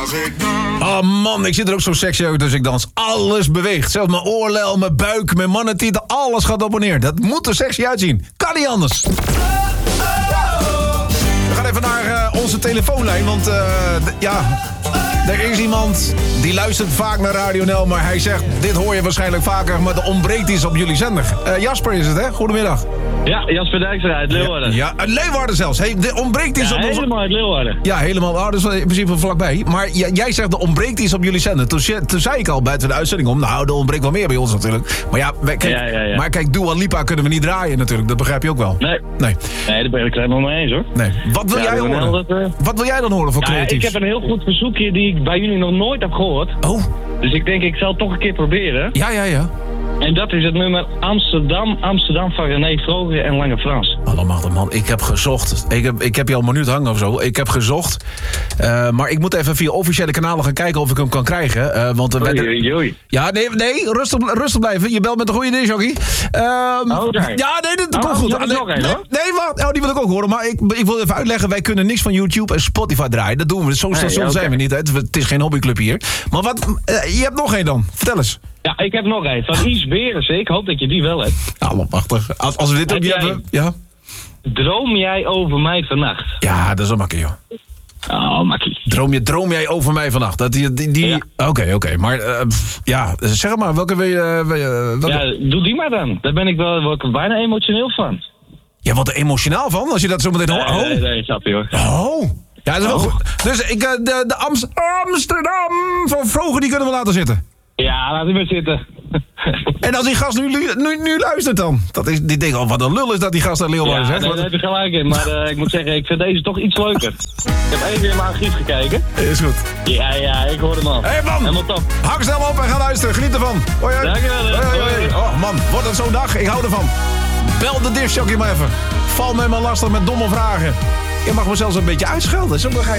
als ik dans. Oh man, ik zit er ook zo sexy uit dus ik dans. Alles beweegt. Zelfs mijn oorlel, mijn buik, mijn mannentieten. Alles gaat op en neer. Dat moet er sexy uitzien. Kan niet anders. We gaan even naar onze telefoonlijn. Want er is iemand die luistert vaak naar Radio NL. Maar hij zegt, dit hoor je waarschijnlijk vaker. Maar er ontbreekt iets op jullie zender. Jasper is het, hè? Goedemiddag. Ja, Jasper Dijkstra uit Leeuwarden. Ja, uit Leeuwarden zelfs. Hey, er ontbreekt iets op onze... helemaal uit Leeuwarden. Ja, helemaal. Oh, dat is in principe vlakbij. Maar jij zegt, er ontbreekt iets op jullie zender. Toen zei ik al buiten de uitzending om... Nou, er ontbreekt wel meer bij ons natuurlijk. Maar ja, Maar kijk, Dua Lipa kunnen we niet draaien natuurlijk. Dat begrijp je ook wel. Nee, daar ben ik het helemaal mee eens hoor. Nee. Wat wil jij horen? Wat wil jij dan horen voor creatiefs? Ik heb een heel goed verzoekje die ik bij jullie nog nooit heb gehoord. Oh. Dus ik denk, ik zal het toch een keer proberen. Ja. En dat is het nummer Amsterdam van René Vroger en Lange Frans. Allemachtig man, ik heb gezocht. Ik heb je al een minuut hangen of zo. Ik heb gezocht. Maar ik moet even via officiële kanalen gaan kijken of ik hem kan krijgen. Oei. Ja, nee, rustig blijven. Je belt met een goede disjockey. Ja, nee, dat komt goed. Nee, wat? Oh, die wil ik ook horen. Maar ik wil even uitleggen. Wij kunnen niks van YouTube en Spotify draaien. Dat doen we. Zo'n station zijn we niet. Hè. Het is geen hobbyclub hier. Maar wat? Je hebt nog één dan. Vertel eens. Ja, ik heb nog één. Van Is Berensen. Ik hoop dat je die wel hebt. Allemachtig. Als we dit ook niet hebben... Ja. Droom jij over mij vannacht? Ja, dat is een makkie, joh. Oh, makkie. Droom jij over mij vannacht? Ja. Oké. Maar zeg maar, welke wil je... Ja, doe die maar dan. Daar ben ik wel bijna emotioneel van. Ja, wat er emotionaal van? Als je dat zo meteen hoort. Nee, snap je hoor. Oh. Ja, dat is wel goed. Dus de Amsterdam van Vroger, die kunnen we laten zitten. Ja, laat hem maar zitten. En als die gast nu luistert dan? Die denkt al, wat een lul is dat die gast uit Leeuwarden zegt. Ja, daar heb je gelijk in. Maar ik moet zeggen, ik vind deze toch iets leuker. Ik heb even in mijn archief gekeken. Is goed. Ja, ik hoor hem al. Hé man, helemaal top. Hang snel op en ga luisteren. Geniet ervan. Hoi. Dankjewel. Oh man, wordt het zo'n dag? Ik hou ervan. Bel de discjockey maar even. Val mij maar lastig met domme vragen. Je mag me zelfs een beetje uitschelden. Dat is ook wel